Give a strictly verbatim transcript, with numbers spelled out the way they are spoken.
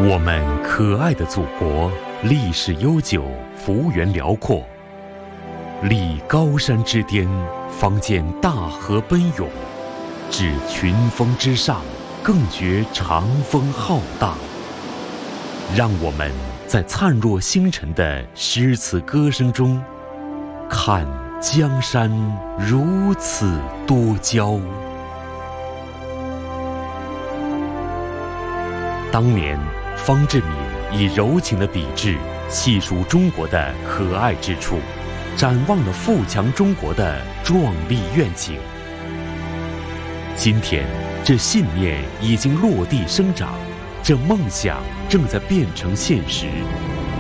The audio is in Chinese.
我们可爱的祖国，历史悠久，幅员辽阔。立高山之巅，方见大河奔涌；至群峰之上，更觉长风浩大。让我们在灿若星辰的诗词歌声中，看江山如此多娇。当年，方志敏以柔情的笔致细数中国的可爱之处，展望了富强中国的壮丽愿景。今天，这信念已经落地生长，这梦想正在变成现实。